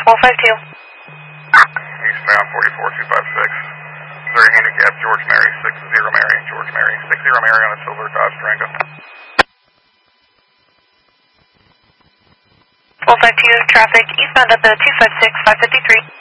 Eastbound 44256. Missouri handicap, George Mary, 60 Mary, George Mary, 60 Mary on a silver Dodge Durango. 452 traffic eastbound at the 256, 553.